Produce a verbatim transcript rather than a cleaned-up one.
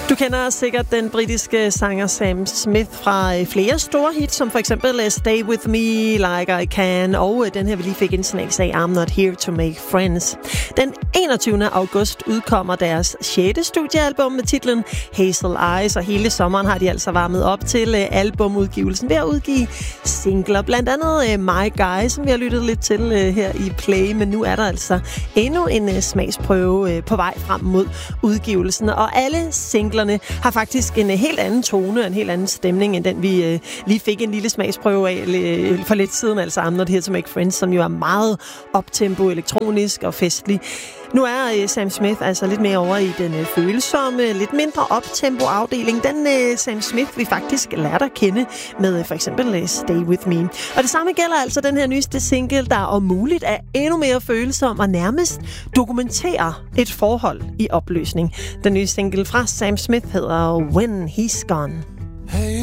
Du kender sikkert den britiske sanger Sam Smith fra flere store hits, som for eksempel Stay With Me, Like I Can, og den her, vi lige fik en snak af, I'm Not Here To Make Friends. Den enogtyvende august udkommer deres sjette studiealbum med titlen Hazel Eyes, og hele sommeren har de altså varmet op til albumudgivelsen ved at udgive singler. Blandt andet My Guy, som vi har lyttet lidt til her i Play, men nu er der altså endnu en smagsprøve på vej frem mod udgivelsen, og alle singler har faktisk en helt anden tone og en helt anden stemning, end den vi øh, lige fik en lille smagsprøve af øh, for lidt siden, altså I'm Not Here To Make Friends, som jo er meget optempo, elektronisk og festlig. Nu er øh, Sam Smith altså lidt mere over i den øh, følsomme, lidt mindre optempo-afdeling. Den øh, Sam Smith vi faktisk lærte at kende med øh, for eksempel øh, Stay With Me. Og det samme gælder altså den her nyeste single, der om muligt er endnu mere følsom og nærmest dokumenterer et forhold i opløsning. Den nye single fra Sam Smith hedder When He's Gone. Hey